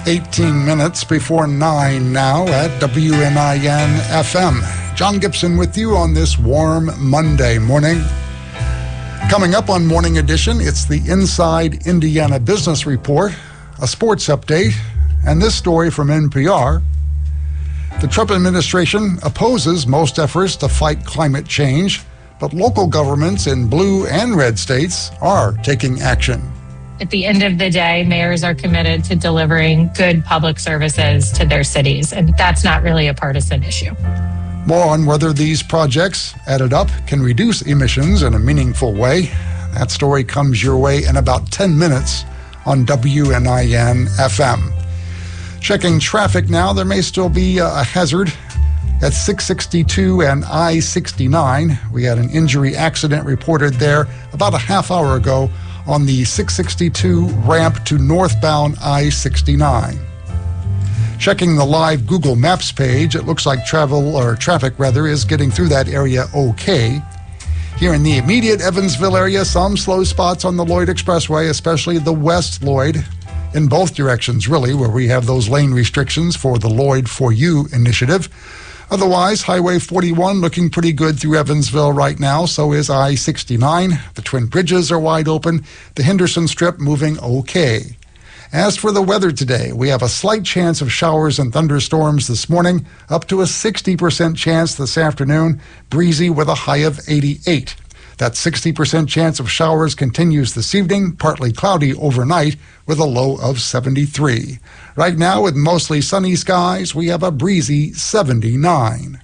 18 minutes before 9 now at WNIN FM. John Gibson with you on this warm Monday morning. Coming up on Morning Edition, it's the Inside Indiana Business Report, a sports update, and this story from NPR. The Trump administration opposes most efforts to fight climate change, but local governments in blue and red states are taking action. At the end of the day, mayors are committed to delivering good public services to their cities, and that's not really a partisan issue. More on whether these projects, added up, can reduce emissions in a meaningful way. That story comes your way in about 10 minutes on WNIN FM. Checking traffic now, there may still be a hazard at 662 and I-69. We had an injury accident reported there about a half hour ago on the 662 ramp to northbound I-69. Checking the live Google Maps page, it looks like traffic is getting through that area okay. Here in the immediate Evansville area, some slow spots on the Lloyd Expressway, especially the West Lloyd, in both directions really, where we have those lane restrictions for the Lloyd For You initiative. Otherwise, Highway 41 looking pretty good through Evansville right now. So is I-69. The Twin Bridges are wide open. The Henderson Strip moving okay. As for the weather today, we have a slight chance of showers and thunderstorms this morning, up to a 60% chance this afternoon, breezy with a high of 88. That 60% chance of showers continues this evening, partly cloudy overnight with a low of 73. Right now, with mostly sunny skies, we have a breezy 79.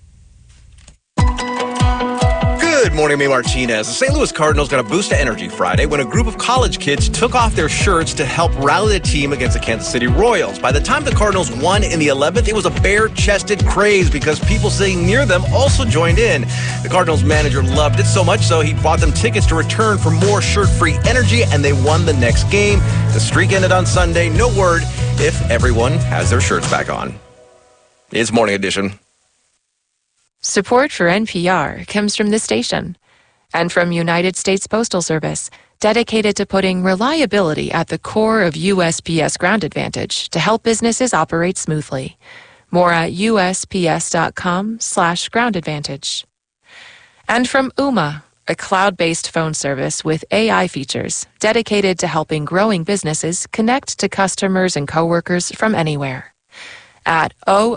Good morning, May Martinez. The St. Louis Cardinals got a boost of energy Friday when a group of college kids took off their shirts to help rally the team against the Kansas City Royals. By the time the Cardinals won in the 11th, it was a bare-chested craze because people sitting near them also joined in. The Cardinals manager loved it so much so he bought them tickets to return for more shirt-free energy, and they won the next game. The streak ended on Sunday. No word if everyone has their shirts back on. It's Morning Edition. Support for NPR comes from this station and from United States Postal Service, dedicated to putting reliability at the core of USPS Ground Advantage to help businesses operate smoothly. More at USPS.com/Ground Advantage. And from Ooma, a cloud-based phone service with AI features dedicated to helping growing businesses connect to customers and coworkers from anywhere. At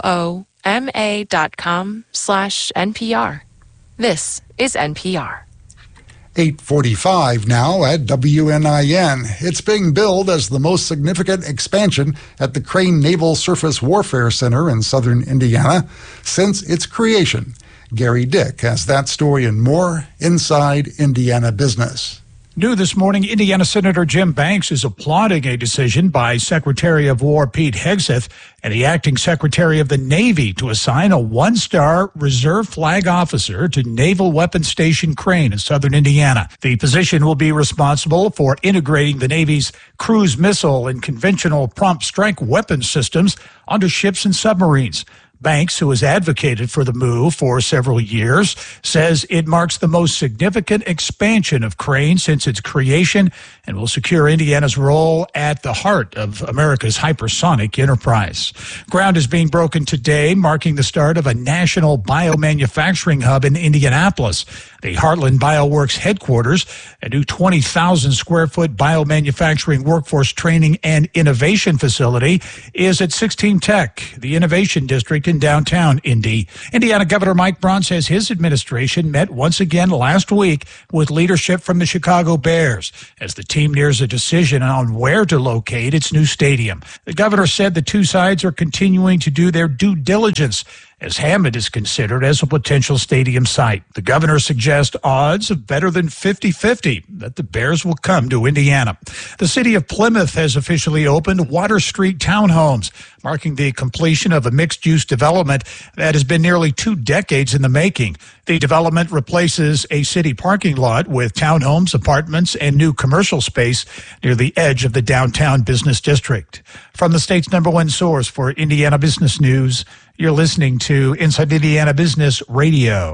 OOMA.com/NPR. This is NPR. 8:45 now at WNIN. It's being billed as the most significant expansion at the Crane Naval Surface Warfare Center in southern Indiana since its creation. Gary Dick has that story and more inside Indiana Business. New this morning, Indiana Senator Jim Banks is applauding a decision by Secretary of War Pete Hegseth and the acting Secretary of the Navy to assign a one-star reserve flag officer to Naval Weapons Station Crane in southern Indiana. The position will be responsible for integrating the Navy's cruise missile and conventional prompt strike weapons systems onto ships and submarines. Banks, who has advocated for the move for several years, says it marks the most significant expansion of Crane since its creation and will secure Indiana's role at the heart of America's hypersonic enterprise. Ground is being broken today, marking the start of a national biomanufacturing hub in Indianapolis. The Heartland BioWorks headquarters, a new 20,000 square foot biomanufacturing workforce training and innovation facility, is at 16 Tech, the innovation district in downtown Indy. Indiana Governor Mike Braun says his administration met once again last week with leadership from the Chicago Bears as the team nears a decision on where to locate its new stadium. The governor said the two sides are continuing to do their due diligence as Hammond is considered as a potential stadium site. The governor suggests odds of better than 50-50 that the Bears will come to Indiana. The city of Plymouth has officially opened Water Street Townhomes, marking the completion of a mixed-use development that has been nearly 2 decades in the making. The development replaces a city parking lot with townhomes, apartments, and new commercial space near the edge of the downtown business district. From the state's #1 source for Indiana business news, you're listening to Inside Indiana Business Radio.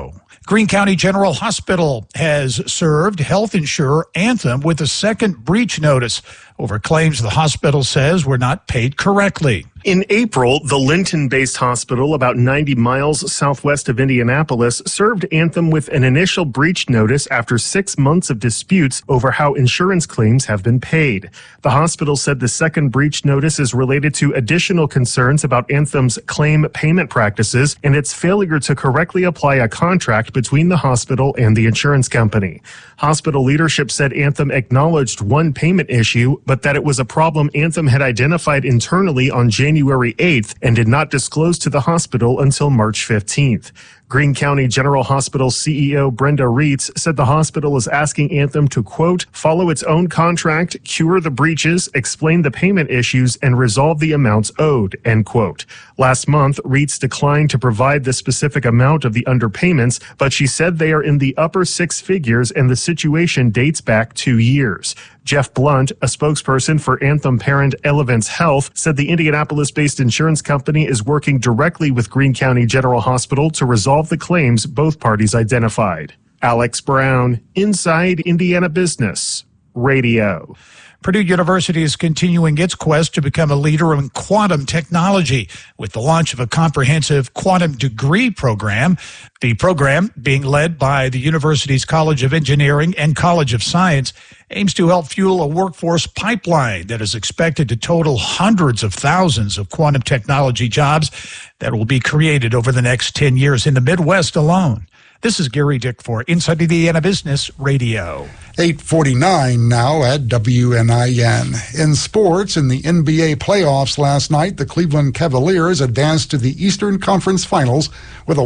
Greene County General Hospital has served health insurer Anthem with a second breach notice over claims the hospital says were not paid correctly. In April, the Linton-based hospital, about 90 miles southwest of Indianapolis, served Anthem with an initial breach notice after 6 months of disputes over how insurance claims have been paid. The hospital said the second breach notice is related to additional concerns about Anthem's claim payment practices and its failure to correctly apply a contract between the hospital and the insurance company. Hospital leadership said Anthem acknowledged one payment issue, but that it was a problem Anthem had identified internally on January 8th and did not disclose to the hospital until March 15th. Greene County General Hospital CEO Brenda Reitz said the hospital is asking Anthem to, quote, follow its own contract, cure the breaches, explain the payment issues, and resolve the amounts owed, end quote. Last month, Reitz declined to provide the specific amount of the underpayments, but she said they are in the upper six figures and the situation dates back 2 years. Jeff Blunt, a spokesperson for Anthem parent Elevance Health, said the Indianapolis-based insurance company is working directly with Greene County General Hospital to resolve the claims both parties identified. Alex Brown, Inside Indiana Business Radio. Purdue University is continuing its quest to become a leader in quantum technology with the launch of a comprehensive quantum degree program. The program, being led by the university's College of Engineering and College of Science, aims to help fuel a workforce pipeline that is expected to total hundreds of thousands of quantum technology jobs that will be created over the next 10 years in the Midwest alone. This is Gary Dick for Inside Indiana Business Radio. 8:49 now at WNIN. In sports, in the NBA playoffs last night, the Cleveland Cavaliers advanced to the Eastern Conference Finals with a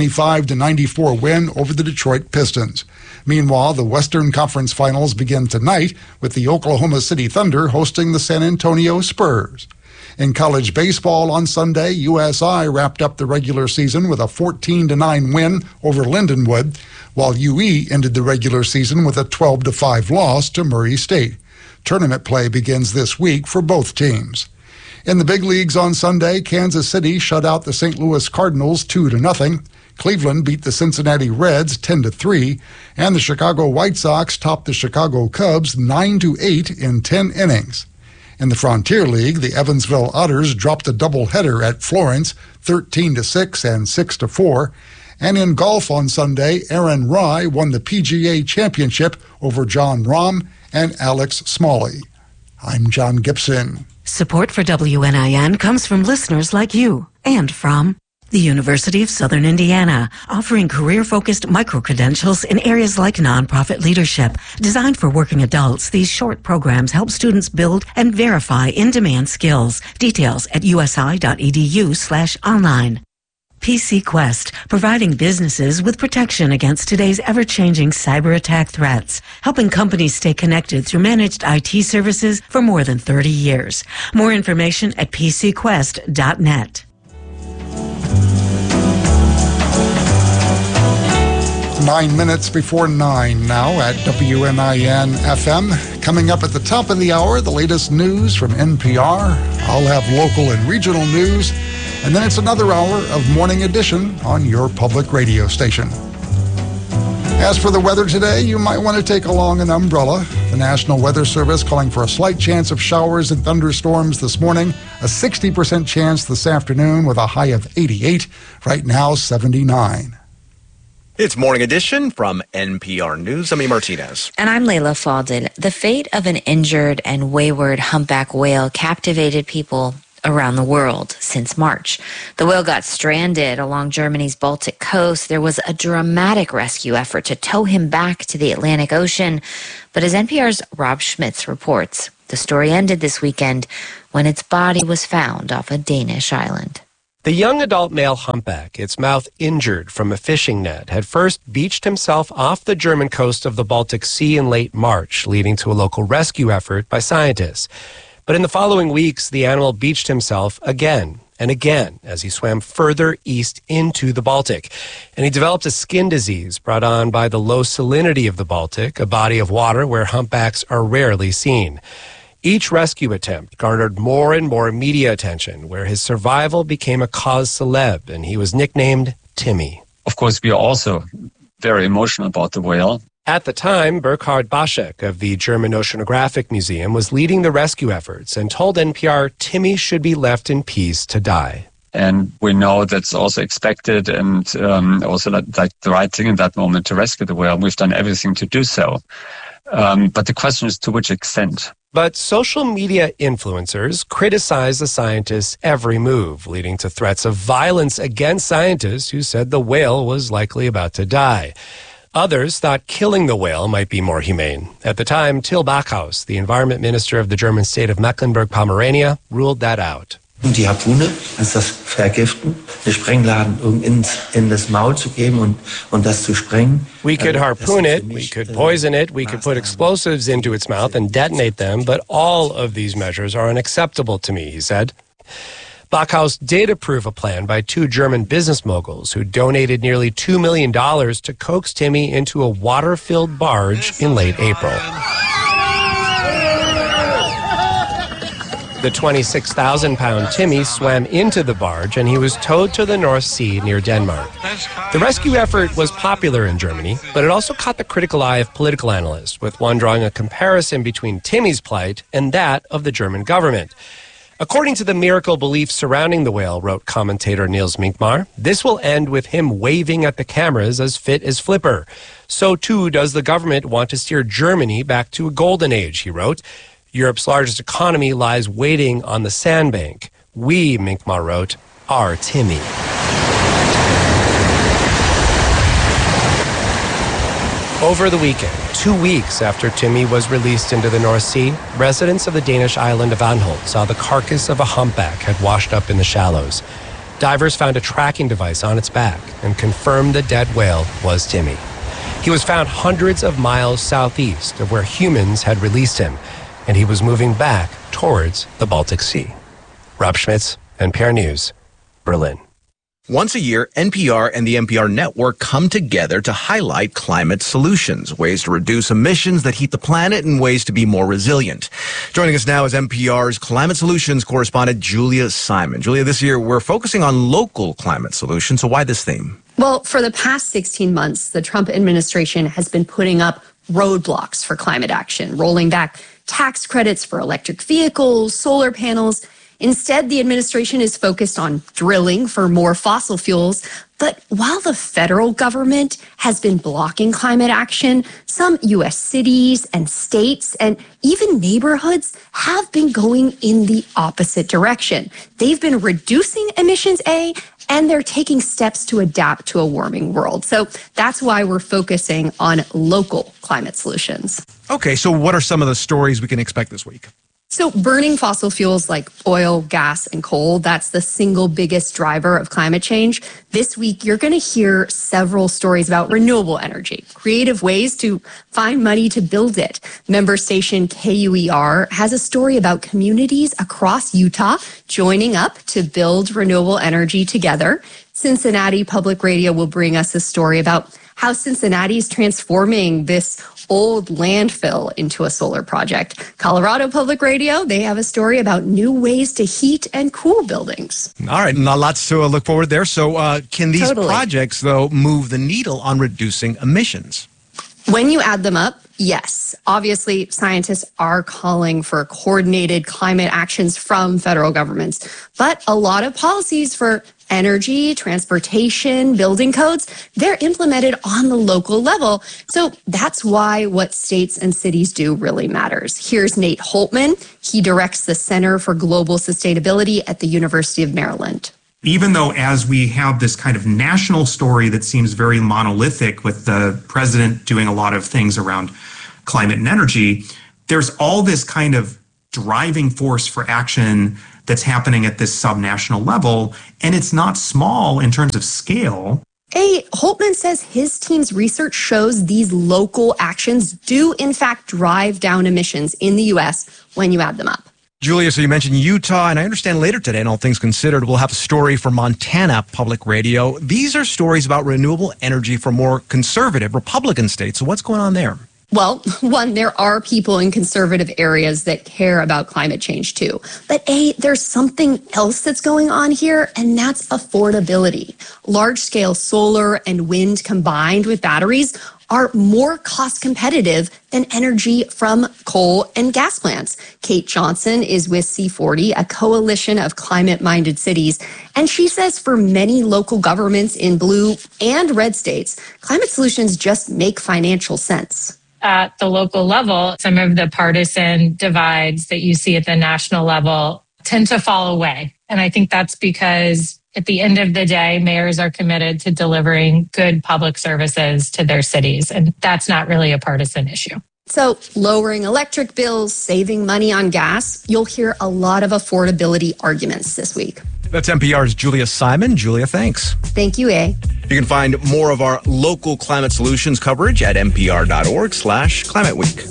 125-94 win over the Detroit Pistons. Meanwhile, the Western Conference Finals begin tonight with the Oklahoma City Thunder hosting the San Antonio Spurs. In college baseball on Sunday, USI wrapped up the regular season with a 14-9 win over Lindenwood, while UE ended the regular season with a 12-5 loss to Murray State. Tournament play begins this week for both teams. In the big leagues on Sunday, Kansas City shut out the St. Louis Cardinals 2-0. Cleveland beat the Cincinnati Reds 10-3, and the Chicago White Sox topped the Chicago Cubs 9-8 in 10 innings. In the Frontier League, the Evansville Otters dropped a doubleheader at Florence, 13-6 and 6-4. And in golf on Sunday, Aaron Rai won the PGA Championship over John Rahm and Alex Smalley. I'm John Gibson. Support for WNIN comes from listeners like you and from the University of Southern Indiana, offering career-focused micro-credentials in areas like nonprofit leadership. Designed for working adults, these short programs help students build and verify in-demand skills. Details at usi.edu/online. PC Quest, providing businesses with protection against today's ever-changing cyber attack threats, helping companies stay connected through managed IT services for more than 30 years. More information at pcquest.net. 9 minutes before 9 now at WNIN FM. Coming up at the top of the hour, the latest news from NPR. I'll have local and regional news. And then it's another hour of Morning Edition on your public radio station. As for the weather today, you might want to take along an umbrella. The National Weather Service calling for a slight chance of showers and thunderstorms this morning, a 60% chance this afternoon with a high of 88, right now 79. It's Morning Edition from NPR News. I'm Amy Martinez. And I'm Layla Faldin. The fate of an injured and wayward humpback whale captivated people around the world since March. The whale got stranded along Germany's Baltic coast. There was a dramatic rescue effort to tow him back to the Atlantic Ocean. But as NPR's Rob Schmitz reports, the story ended this weekend when its body was found off a Danish island. The young adult male humpback, its mouth injured from a fishing net, had first beached himself off the German coast of the Baltic Sea in late March, leading to a local rescue effort by scientists. But in the following weeks, the animal beached himself again and again as he swam further east into the Baltic. And he developed a skin disease brought on by the low salinity of the Baltic, a body of water where humpbacks are rarely seen. Each rescue attempt garnered more and more media attention, where his survival became a cause célèbre, and he was nicknamed Timmy. Of course, we are also very emotional about the whale. At the time, Burkhard Baschek of the German Oceanographic Museum was leading the rescue efforts and told NPR Timmy should be left in peace to die. And we know that's also expected and also like the right thing in that moment to rescue the whale. We've done everything to do so. But the question is to which extent? But social media influencers criticize the scientists' every move, leading to threats of violence against scientists who said the whale was likely about to die. Others thought killing the whale might be more humane. At the time, Till Backhaus, the environment minister of the German state of Mecklenburg-Pomerania, ruled that out. Die Harpune, also das Vergiften, eine Sprengladung in das Maul zu geben und das zu sprengen. We could harpoon it, we could poison it, we could put explosives into its mouth and detonate them, but all of these measures are unacceptable to me, he said. Backhaus did approve a plan by two German business moguls who donated nearly $2 million to coax Timmy into a water-filled barge in late April. The 26,000-pound Timmy swam into the barge and he was towed to the North Sea near Denmark. The rescue effort was popular in Germany, but it also caught the critical eye of political analysts, with one drawing a comparison between Timmy's plight and that of the German government. According to the miracle belief surrounding the whale, wrote commentator Niels Minkmar, this will end with him waving at the cameras as fit as Flipper. So too does the government want to steer Germany back to a golden age, he wrote. Europe's largest economy lies waiting on the sandbank. We, Minkmar wrote, are Timmy. Over the weekend, 2 weeks after Timmy was released into the North Sea, residents of the Danish island of Anholt saw the carcass of a humpback had washed up in the shallows. Divers found a tracking device on its back and confirmed the dead whale was Timmy. He was found hundreds of miles southeast of where humans had released him, and he was moving back towards the Baltic Sea. Rob Schmitz, NPR News, Berlin. Once a year, NPR and the NPR network come together to highlight climate solutions, ways to reduce emissions that heat the planet and ways to be more resilient. Joining us now is NPR's climate solutions correspondent, Julia Simon. Julia, this year we're focusing on local climate solutions, so why this theme? Well, for the past 16 months, the Trump administration has been putting up roadblocks for climate action, rolling back tax credits for electric vehicles, solar panels. Instead, the administration is focused on drilling for more fossil fuels. But while the federal government has been blocking climate action, some U.S. cities and states and even neighborhoods have been going in the opposite direction. They've been reducing emissions, and they're taking steps to adapt to a warming world. So that's why we're focusing on local climate solutions. Okay, so what are some of the stories we can expect this week? So burning fossil fuels like oil, gas, and coal, that's the single biggest driver of climate change. This week, you're going to hear several stories about renewable energy, creative ways to find money to build it. Member station KUER has a story about communities across Utah joining up to build renewable energy together. Cincinnati Public Radio will bring us a story about how Cincinnati is transforming this old landfill into a solar project. Colorado Public Radio, they have a story about new ways to heat and cool buildings. All right, not lots to look forward there. So can these projects, though, move the needle on reducing emissions? When you add them up, yes. Obviously, scientists are calling for coordinated climate actions from federal governments. But a lot of policies for energy, transportation, building codes, they're implemented on the local level. So that's why what states and cities do really matters. Here's Nate Holtman. He directs the Center for Global Sustainability at the University of Maryland. Even though as we have this kind of national story that seems very monolithic with the president doing a lot of things around climate and energy, there's all this kind of driving force for action that's happening at this subnational level, and it's not small in terms of scale. Holtman says his team's research shows these local actions do in fact drive down emissions in the U.S. when you add them up. Julia, so you mentioned Utah, and I understand later today, in All Things Considered, we'll have a story for Montana Public Radio. These are stories about renewable energy for more conservative Republican states. So what's going on there? Well, one, there are people in conservative areas that care about climate change too. But there's something else that's going on here, and that's affordability. Large-scale solar and wind combined with batteries are more cost competitive than energy from coal and gas plants. Kate Johnson is with C40, a coalition of climate-minded cities, and she says for many local governments in blue and red states, climate solutions just make financial sense. At the local level, some of the partisan divides that you see at the national level tend to fall away. And I think that's because at the end of the day, mayors are committed to delivering good public services to their cities. And that's not really a partisan issue. So lowering electric bills, saving money on gas, you'll hear a lot of affordability arguments this week. That's NPR's Julia Simon. Julia, thanks. Thank you, A. You can find more of our local climate solutions coverage at npr.org/Climate Week.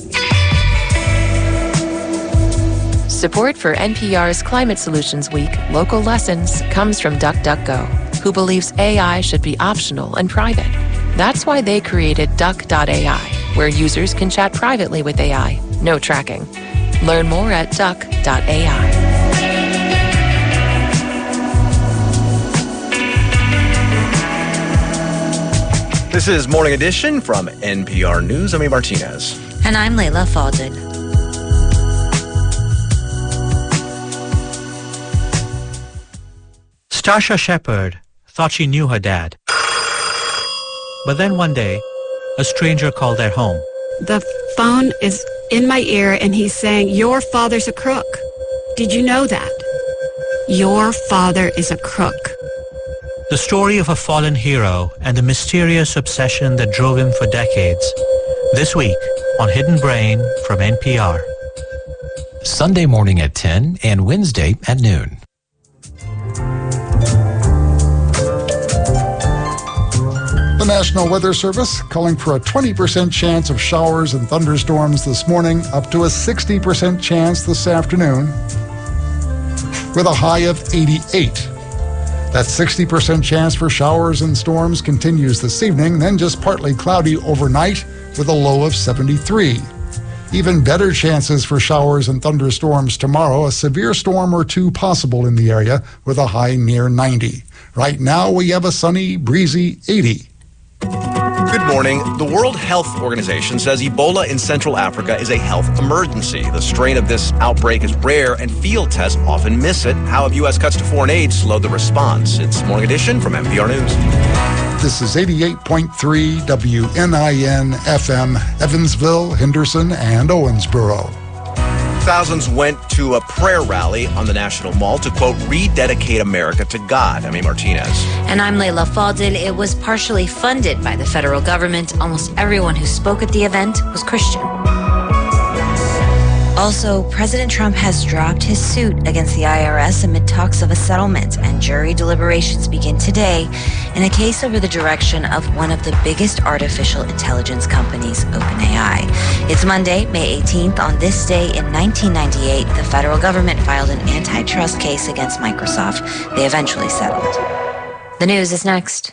Support for NPR's Climate Solutions Week, Local Lessons, comes from DuckDuckGo, who believes AI should be optional and private. That's why they created Duck.ai, where users can chat privately with AI. No tracking. Learn more at Duck.ai. This is Morning Edition from NPR News. I'm Amy Martinez. And I'm Layla Faldin. Stasha Shepard thought she knew her dad. But then one day, a stranger called their home. The phone is in my ear and he's saying, "Your father's a crook. Did you know that? Your father is a crook." The story of a fallen hero and the mysterious obsession that drove him for decades. This week on Hidden Brain from NPR. Sunday morning at 10 and Wednesday at noon. The National Weather Service calling for a 20% chance of showers and thunderstorms this morning, up to a 60% chance this afternoon, with a high of 88. That 60% chance for showers and storms continues this evening, then just partly cloudy overnight with a low of 73. Even better chances for showers and thunderstorms tomorrow, a severe storm or two possible in the area with a high near 90. Right now we have a sunny, breezy 80. Good morning. The World Health Organization says Ebola in Central Africa is a health emergency. The strain of this outbreak is rare and field tests often miss it. How have U.S. cuts to foreign aid slowed the response? It's Morning Edition from NPR News. This is 88.3 WNIN FM, Evansville, Henderson, and Owensboro. Thousands went to a prayer rally on the National Mall to, quote, rededicate America to God. I'm Amy Martinez. And I'm Layla Faldin. It was partially funded by the federal government. Almost everyone who spoke at the event was Christian. Also, President Trump has dropped his suit against the IRS amid talks of a settlement, and jury deliberations begin today in a case over the direction of one of the biggest artificial intelligence companies, OpenAI. It's Monday, May 18th. On this day in 1998, the federal government filed an antitrust case against Microsoft. They eventually settled. The news is next.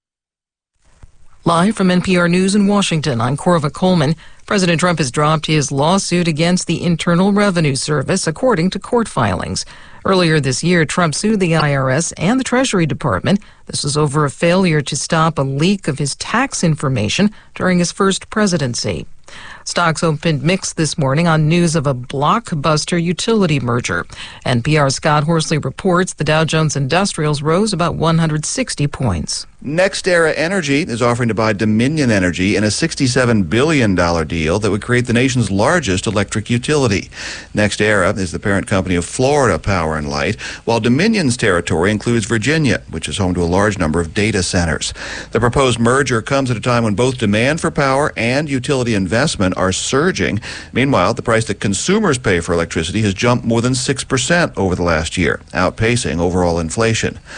Live from NPR News in Washington, I'm Corva Coleman. President Trump has dropped his lawsuit against the Internal Revenue Service, according to court filings. Earlier this year, Trump sued the IRS and the Treasury Department. This was over a failure to stop a leak of his tax information during his first presidency. Stocks opened mixed this morning on news of a blockbuster utility merger. NPR's Scott Horsley reports the Dow Jones Industrials rose about 160 points. NextEra Energy is offering to buy Dominion Energy in a $67 billion deal that would create the nation's largest electric utility. NextEra is the parent company of Florida Power and Light, while Dominion's territory includes Virginia, which is home to a large number of data centers. The proposed merger comes at a time when both demand for power and utility investment are surging. Meanwhile, the price that consumers pay for electricity has jumped more than 6% over the last year, outpacing overall inflation.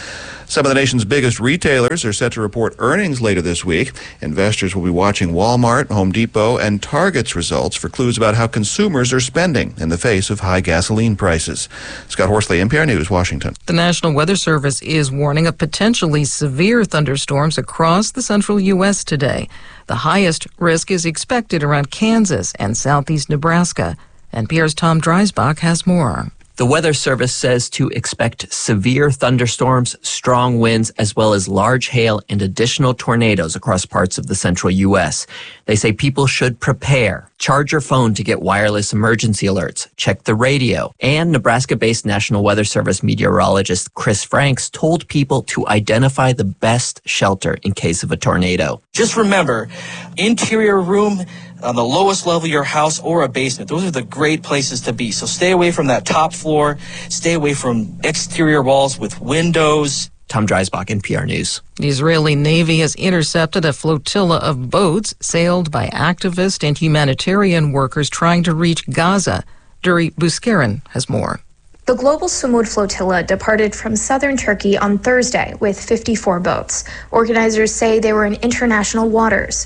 Some of the nation's biggest retailers are set to report earnings later this week. Investors will be watching Walmart, Home Depot, and Target's results for clues about how consumers are spending in the face of high gasoline prices. Scott Horsley, NPR News, Washington. The National Weather Service is warning of potentially severe thunderstorms across the central U.S. today. The highest risk is expected around Kansas and southeast Nebraska. NPR's Tom Dreisbach has more. The Weather Service says to expect severe thunderstorms, strong winds, as well as large hail and additional tornadoes across parts of the central U.S. They say people should prepare. Charge your phone to get wireless emergency alerts. Check the radio. And Nebraska-based National Weather Service meteorologist Chris Franks told people to identify the best shelter in case of a tornado. Just remember, interior room on the lowest level of your house or a basement. Those are the great places to be. So stay away from that top floor. Stay away from exterior walls with windows. Tom Dreisbach, NPR News. The Israeli Navy has intercepted a flotilla of boats sailed by activist and humanitarian workers trying to reach Gaza. Duri Buskeren has more. The Global Sumud Flotilla departed from southern Turkey on Thursday with 54 boats. Organizers say they were in international waters,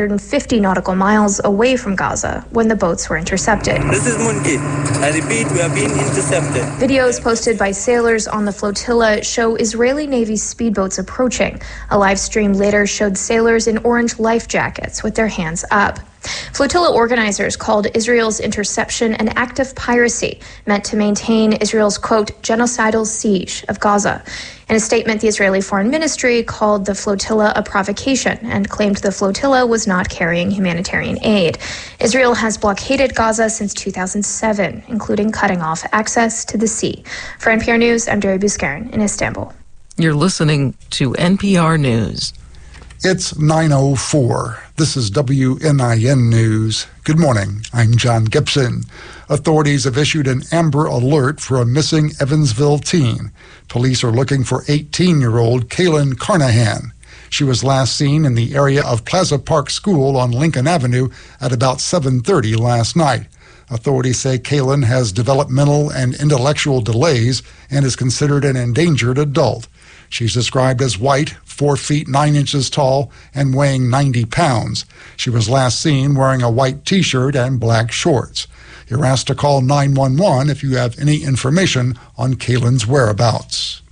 250 nautical miles away from Gaza, when the boats were intercepted. This is Mungi. I repeat, we are being intercepted. Videos posted by sailors on the flotilla show Israeli Navy speedboats approaching. A live stream later showed sailors in orange life jackets with their hands up. Flotilla organizers called Israel's interception an act of piracy meant to maintain Israel's, quote, genocidal siege of Gaza. In a statement, the Israeli Foreign Ministry called the flotilla a provocation and claimed the flotilla was not carrying humanitarian aid. Israel has blockaded Gaza since 2007, including cutting off access to the sea. For NPR News, I'm Duri Buskeren in Istanbul. You're listening to NPR News. It's 9:04. This is WNIN News. Good morning. I'm John Gibson. Authorities have issued an Amber Alert for a missing Evansville teen. Police are looking for 18-year-old Kaylin Carnahan. She was last seen in the area of Plaza Park School on Lincoln Avenue at about 7:30 last night. Authorities say Kaylin has developmental and intellectual delays and is considered an endangered adult. She's described as white, 4 feet 9 inches tall, and weighing 90 pounds. She was last seen wearing a white T-shirt and black shorts. You're asked to call 911 if you have any information on Kaylin's whereabouts.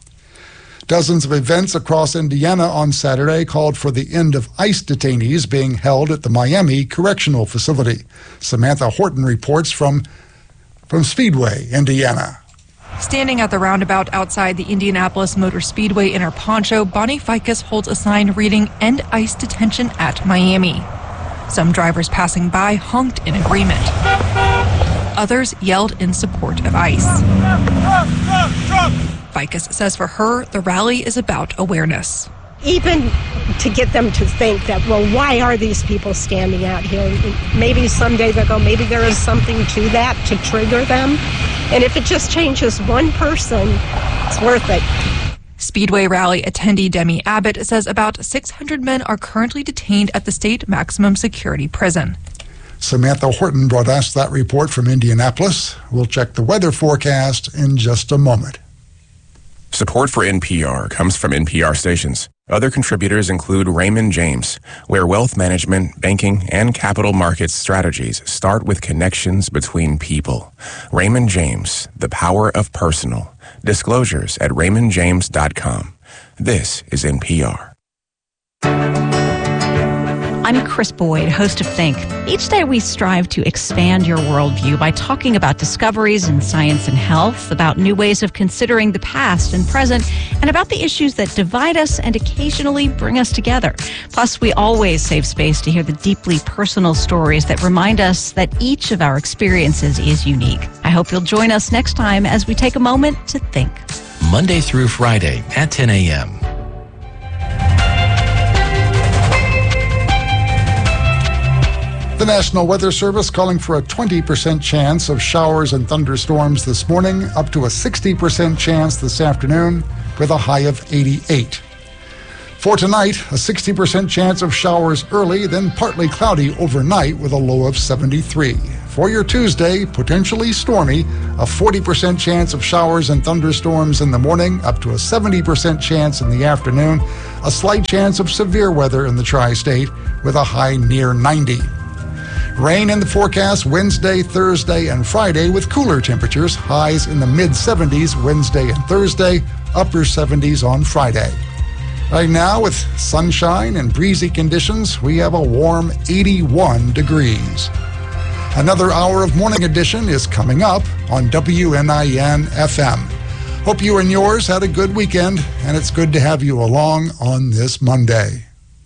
Dozens of events across Indiana on Saturday called for the end of ICE detainees being held at the Miami Correctional Facility. Samantha Horton reports from Speedway, Indiana. Standing at the roundabout outside the Indianapolis Motor Speedway in her poncho, Bonnie Ficus holds a sign reading "End ICE Detention at Miami." Some drivers passing by honked in agreement. Others yelled in support of ICE. Ficus says for her, the rally is about awareness. Even to get them to think that, well, why are these people standing out here? Maybe someday they'll go, maybe there is something to that to trigger them. And if it just changes one person, it's worth it. Speedway rally attendee Demi Abbott says about 600 men are currently detained at the state maximum security prison. Samantha Horton brought us that report from Indianapolis. We'll check the weather forecast in just a moment. Support for NPR comes from NPR stations. Other contributors include Raymond James, where wealth management, banking, and capital markets strategies start with connections between people. Raymond James, the power of personal. Disclosures at raymondjames.com. This is NPR. I'm Chris Boyd, host of Think. Each day we strive to expand your worldview by talking about discoveries in science and health, about new ways of considering the past and present, and about the issues that divide us and occasionally bring us together. Plus, we always save space to hear the deeply personal stories that remind us that each of our experiences is unique. I hope you'll join us next time as we take a moment to think. Monday through Friday at 10 a.m. The National Weather Service calling for a 20% chance of showers and thunderstorms this morning, up to a 60% chance this afternoon, with a high of 88. For tonight, a 60% chance of showers early, then partly cloudy overnight with a low of 73. for your Tuesday, potentially stormy, a 40% chance of showers and thunderstorms in the morning, up to a 70% chance in the afternoon, a slight chance of severe weather in the tri-state with a high near 90. Rain in the forecast Wednesday, Thursday, and Friday with cooler temperatures, highs in the mid-70s Wednesday and Thursday, upper 70s on Friday. Right now, with sunshine and breezy conditions, we have a warm 81 degrees. Another hour of Morning Edition is coming up on WNIN FM. Hope you and yours had a good weekend, and it's good to have you along on this Monday.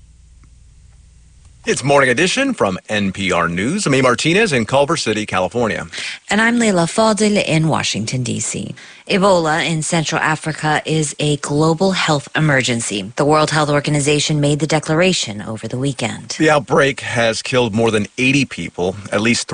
It's Morning Edition from NPR News. I'm A. Martinez in Culver City, California. And I'm Leila Fadel in Washington, D.C. Ebola in Central Africa is a global health emergency. The World Health Organization made the declaration over the weekend. The outbreak has killed more than 80 people. At least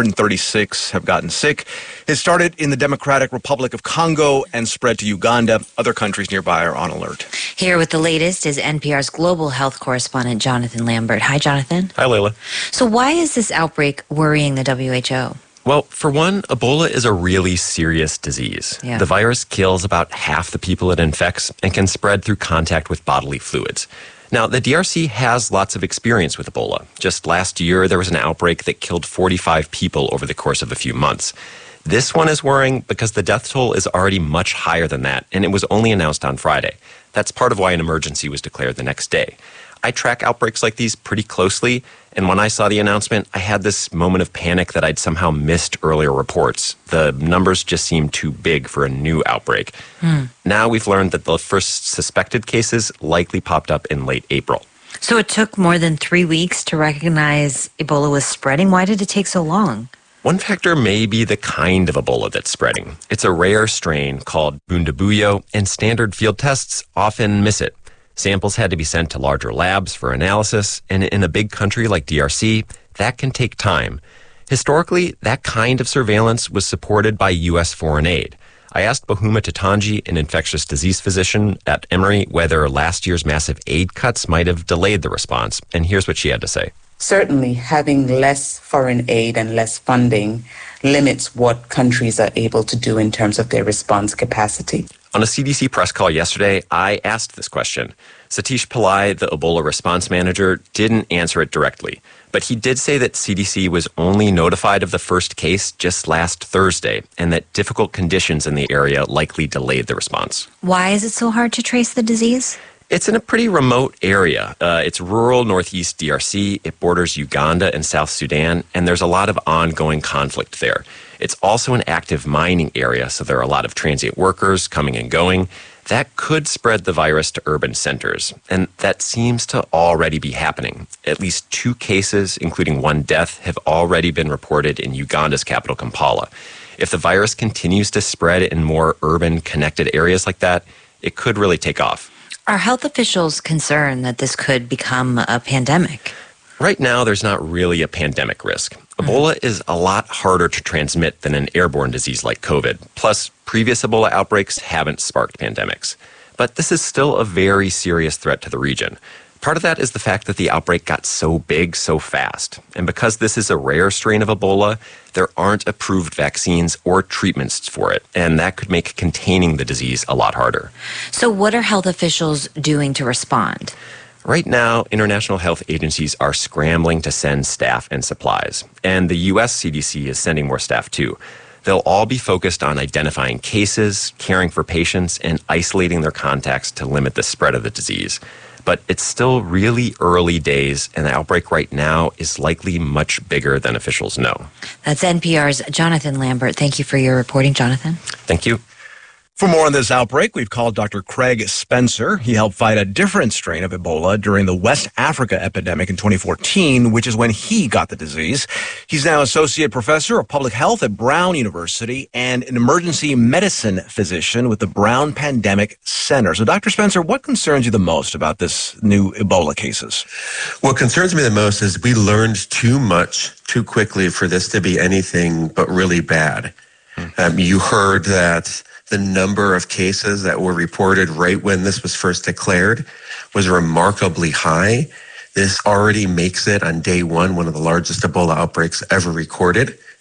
336 have gotten sick. It started in the Democratic Republic of Congo and spread to Uganda. Other countries nearby are on alert. Here with the latest is NPR's global health correspondent, Jonathan Lambert. Hi, Jonathan. Hi, Leila. So why is this outbreak worrying the WHO? Well, for one, Ebola is a really serious disease. Yeah. The virus kills about half the people it infects and can spread through contact with bodily fluids. Now, the DRC has lots of experience with Ebola. Just last year, there was an outbreak that killed 45 people over the course of a few months. This one is worrying because the death toll is already much higher than that, and it was only announced on Friday. That's part of why an emergency was declared the next day. I track outbreaks like these pretty closely, and when I saw the announcement, I had this moment of panic that I'd somehow missed earlier reports. The numbers just seemed too big for a new outbreak. Now we've learned that the first suspected cases likely popped up in late April. So it took more than 3 weeks to recognize Ebola was spreading. Why did it take so long? One factor may be the kind of Ebola that's spreading. It's a rare strain called Bundibugyo, and standard field tests often miss it. Samples had to be sent to larger labs for analysis, and in a big country like DRC, that can take time. Historically, that kind of surveillance was supported by U.S. foreign aid. I asked Bohuma Tatanji, an infectious disease physician at Emory, whether last year's massive aid cuts might have delayed the response, and here's what she had to say. Certainly, having less foreign aid and less funding limits what countries are able to do in terms of their response capacity. On a CDC press call yesterday, I asked this question. Satish Pillai, the Ebola response manager, didn't answer it directly, but he did say that CDC was only notified of the first case just last Thursday, and that difficult conditions in the area likely delayed the response. Why is it so hard to trace the disease? It's in a pretty remote area. It's rural northeast DRC. It borders Uganda and South Sudan, and there's a lot of ongoing conflict there. It's also an active mining area, so there are a lot of transient workers coming and going. That could spread the virus to urban centers, and that seems to already be happening. At least 2 cases, including 1 death, have already been reported in Uganda's capital, Kampala. If the virus continues to spread in more urban, connected areas like that, it could really take off. Are health officials concerned that this could become a pandemic? Right now, there's not really a pandemic risk. Ebola is a lot harder to transmit than an airborne disease like COVID. Plus, previous Ebola outbreaks haven't sparked pandemics. But this is still a very serious threat to the region. Part of that is the fact that the outbreak got so big so fast. And because this is a rare strain of Ebola, there aren't approved vaccines or treatments for it. And that could make containing the disease a lot harder. So what are health officials doing to respond? Right now, international health agencies are scrambling to send staff and supplies. And the U.S. CDC is sending more staff too. They'll all be focused on identifying cases, caring for patients, and isolating their contacts to limit the spread of the disease. But it's still really early days, and the outbreak right now is likely much bigger than officials know. That's NPR's Jonathan Lambert. Thank you for your reporting, Jonathan. Thank you. For more on this outbreak, we've called Dr. Craig Spencer. He helped fight a different strain of Ebola during the West Africa epidemic in 2014, which is when he got the disease. He's now Associate Professor of Public Health at Brown University and an emergency medicine physician with the Brown Pandemic Center. So, Dr. Spencer, what concerns you the most about this new Ebola cases? What concerns me the most is we learned too much too quickly for this to be anything but really bad. You heard that the number of cases that were reported right when this was first declared was remarkably high. This already makes it on day one of the largest Ebola outbreaks ever recorded.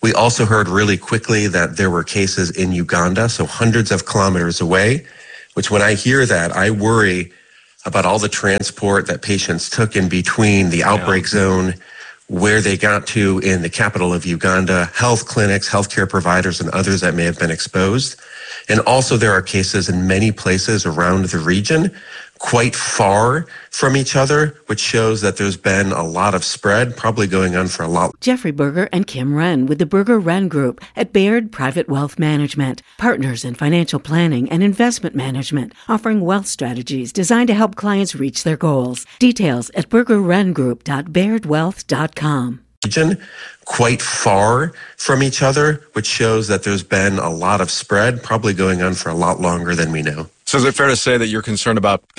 We also heard really quickly that there were cases in Uganda, so hundreds of kilometers away, which when I hear that, I worry about all the transport that patients took in between the outbreak zone, where they got to in the capital of Uganda, health clinics, healthcare providers, and others that may have been exposed. And also there are cases in many places around the region, quite far from each other, which shows that there's been a lot of spread, probably going on for a lot. Jeffrey Berger and Kim Wren with the Berger Wren Group at Baird Private Wealth Management, partners in financial planning and investment management, offering wealth strategies designed to help clients reach their goals. Details at bergerwrengroup.bairdwealth.com. Region, quite far from each other, which shows that there's been a lot of spread, probably going on for a lot longer than we know. So is it fair to say that you're concerned about